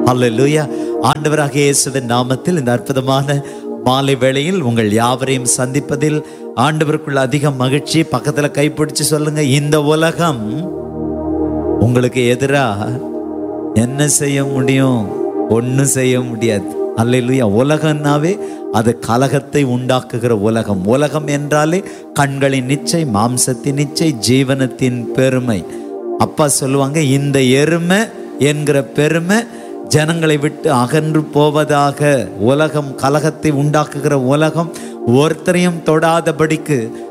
அல்லேலூயா. ஆண்டவராகிய இயேசுவின் நாமத்தில் இந்த அற்புதமான மாலை வேளையில் உங்கள் யாவரையும் சந்திப்பதில் ஆண்டவருக்குள்ள அதிக மகிழ்ச்சி. பக்கத்துல கைப்பிடிச்சு சொல்லுங்க, இந்த உலகம் உங்களுக்கு எதிராக என்ன செய்ய முடியும்? ஒன்னும் செய்ய முடியாது. அல்லேலூயா. உலகம்னாவே அது கலகத்தை உண்டாக்குகிற உலகம். உலகம் என்றாலே கண்களின் நிச்சை, மாம்சத்தின் நிச்சை, ஜீவனத்தின் பெருமை. அப்பா சொல்லுவாங்க, இந்த எருமை என்கிற பெருமை ஜனங்களை விட்டு அகன்று போவதாக. உலகம் கலகத்தை உண்டாக்குகிற உலகம் ஒருத்தரையும் தொடாதபடிக்கு